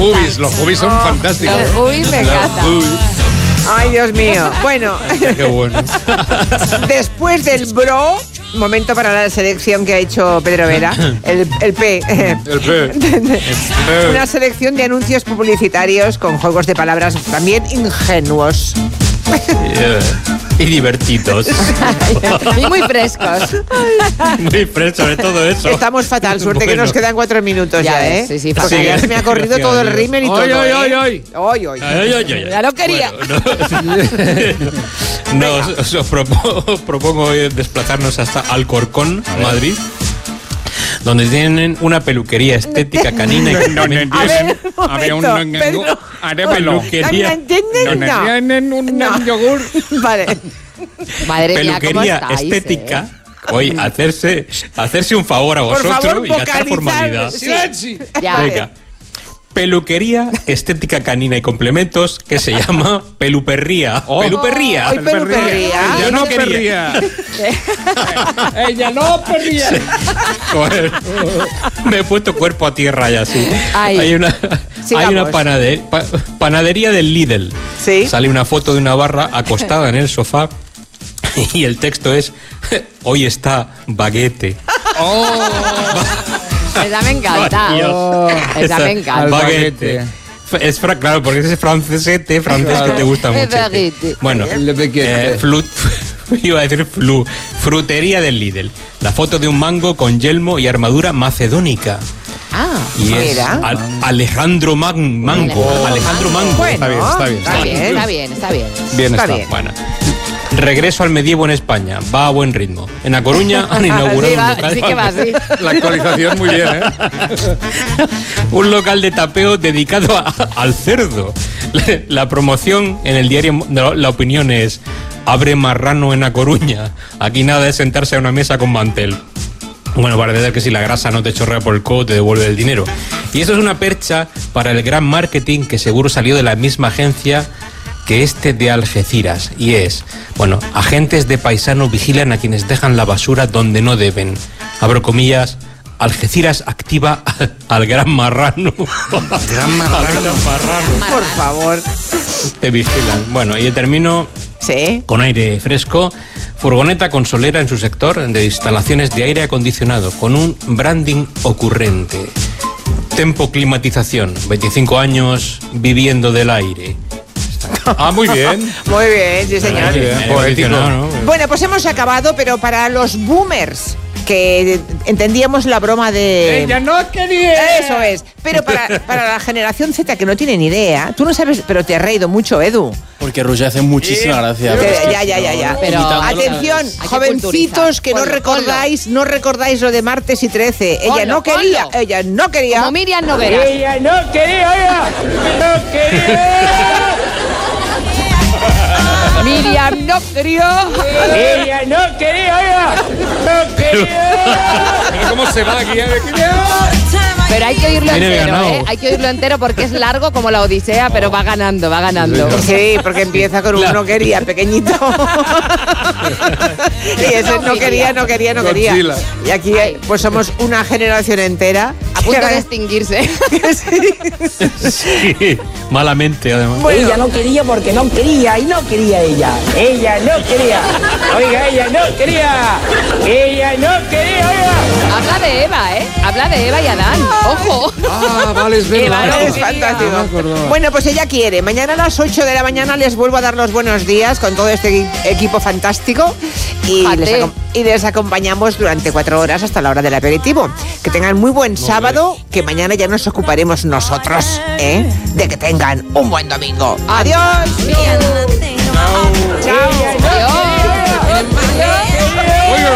Los hubbies son fantásticos. Los hubbies me encantan. Ay, Dios mío. Bueno, Qué bueno. después del bro, momento para la selección que ha hecho Pedro Vera, el P. El P. Una selección de anuncios publicitarios con juegos de palabras también ingenuos. Y divertidos. Y muy frescos. Muy fresco, sobre todo eso. Estamos fatal, suerte que Bueno. nos quedan 4 minutos ya, ¿eh? Sí, sí, porque sí. ya se me ha corrido todo el rímel y todo. Ay, ay, ¿eh? ay. Ay. Ya lo quería. Bueno, os propongo desplazarnos hasta Alcorcón, Madrid, donde tienen una peluquería estética canina y complementos. A ver, un Había un momento, Pedro. Arépelo. Peluquería. No. Tienen un yogur. Vale. Madre mía, ¿cómo Peluquería estáis, estética. Hoy, hacerse un favor a Por vosotros favor, y gastar vocalizar. formalidad. Sí. Ya. Venga. Peluquería, estética canina y complementos que se llama Peluperría. Oh. Peluperría. Ay, peluperría. Ella no quería. perría. Ella no perría. Joder, me he puesto cuerpo a tierra ya, sí. Ay. Hay una Sigamos. panadería del Lidl. Sí. Sale una foto de una barra acostada en el sofá y el texto es: hoy está baguette. Esa me encanta. Esa me encanta. Baguette. Claro, porque ese francés que te gusta Es mucho. baguette. Bueno, Le baguette. iba a decir frutería del Lidl. La foto de un mango con yelmo y armadura macedónica. Ah, Y es Mira. Alejandro Mango. Alejandro Mango. Bueno, Está bien. está bien. Bien está está. bien. Bueno. Regreso al medievo en España. Va a buen ritmo. En A Coruña han inaugurado Sí, un va, local. sí que va así. La actualización muy bien, ¿eh? Un local de tapeo dedicado al cerdo. La promoción en el diario La Opinión es: abre marrano en A Coruña. Aquí nada de sentarse a una mesa con mantel. Bueno, parece ser que si la grasa no te chorrea por el codo, te devuelve el dinero. Y eso es una percha para el gran marketing que seguro salió de la misma agencia que este de Algeciras. Y es, bueno, agentes de paisano vigilan a quienes dejan la basura donde no deben. Abro comillas: Algeciras activa al gran marrano. Gran marrano. Por favor. Te vigilan. Bueno, y termino Sí. con aire fresco. Furgoneta con solera en su sector de instalaciones de aire acondicionado con un branding ocurrente. Tempo Climatización, 25 años viviendo del aire. Ah, muy bien. Muy bien, sí, señor. Muy bien. Aire Poético. acondicionado, ¿no? Bueno, pues hemos acabado, pero para los boomers, que entendíamos la broma de... Ella no quería. Eso es. Pero para la generación Z que no tiene ni idea, tú no sabes, pero te has reído mucho, Edu. Porque Rusia hace muchísima gracia. Ya. Pero- Atención, Hay que jovencitos que no culturizar. no recordáis lo de martes y 13. Ella Ponlo, no quería, ponlo. ella no quería. Como Miriam Nogueras. Ella no quería, oiga. No quería. Miriam no quería. Ella no quería, oiga. No quería. Mira cómo se va aquí. Pero hay que oírlo Viene entero, ganado. ¿eh? Hay que oírlo entero porque es largo como la Odisea, pero va ganando. Sí, porque empieza con un no quería, pequeñito. Y ese no quería. Godzilla. Y aquí pues somos una generación entera. A punto de extinguirse. Sí, malamente además. Ella no quería porque no quería y no quería ella. Ella no quería. Oiga, ella no quería. Ella no quería, oiga. Habla de Eva, ¿eh? Habla de Eva y Adán. ¡Ojo! Ah, vale, es Eva, verdad. es fantástico. No me acordaba. Bueno, pues ella quiere. Mañana a las 8 de la mañana les vuelvo a dar los buenos días con todo este equipo fantástico y Fíjate. les acompañamos durante 4 horas hasta la hora del aperitivo. Que tengan muy buen sábado, que mañana ya nos ocuparemos nosotros, ¿eh? De que tengan un buen domingo. ¡Adiós! Chao. ¡Chao! Adiós.